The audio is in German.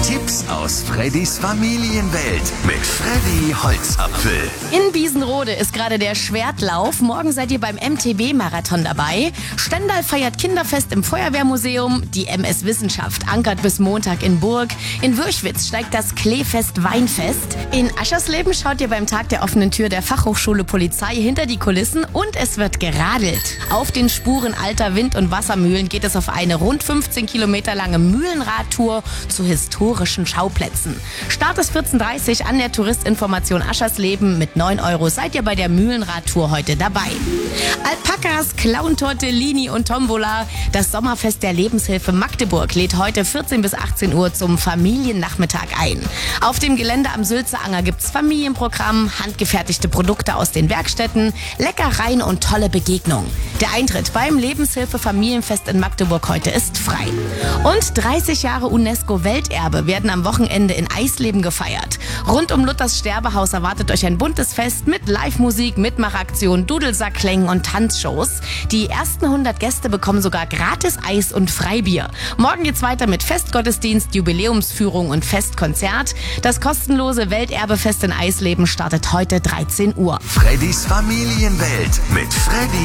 Tipps aus Freddys Familienwelt mit Freddy Holzapfel. In Biesenrode ist gerade der Schwertlauf. Morgen seid ihr beim MTB-Marathon dabei. Stendal feiert Kinderfest im Feuerwehrmuseum. Die MS Wissenschaft ankert bis Montag in Burg. In Würchwitz steigt das Kleefest Weinfest. In Aschersleben schaut ihr beim Tag der offenen Tür der Fachhochschule Polizei hinter die Kulissen und es wird geradelt. Auf den Spuren alter Wind- und Wassermühlen geht es auf eine rund 15 Kilometer lange Mühlenradtour zu historischen Schauplätzen. Start ist 14:30 Uhr an der Touristinformation Aschersleben. Mit 9 € seid ihr bei der Mühlenradtour heute dabei. Alpakas, Clowntorte, Lini und Tombola. Das Sommerfest der Lebenshilfe Magdeburg lädt heute 14 bis 18 Uhr zum Familiennachmittag ein. Auf dem Gelände am Sülzeanger gibt's Familienprogramm, handgefertigte Produkte aus den Werkstätten, Leckereien und tolle Begegnungen. Der Eintritt beim Lebenshilfe Familienfest in Magdeburg heute ist frei. Und 30 Jahre UNESCO-Welterbe werden am Wochenende in Eisleben gefeiert. Rund um Luthers Sterbehaus erwartet euch ein buntes Fest mit Live-Musik, Mitmachaktion, Dudelsackklängen und Tanzshows. Die ersten 100 Gäste bekommen sogar gratis Eis und Freibier. Morgen geht's weiter mit Festgottesdienst, Jubiläumsführung und Festkonzert. Das kostenlose Welterbefest in Eisleben startet heute 13 Uhr. Freddys Familienwelt mit Freddy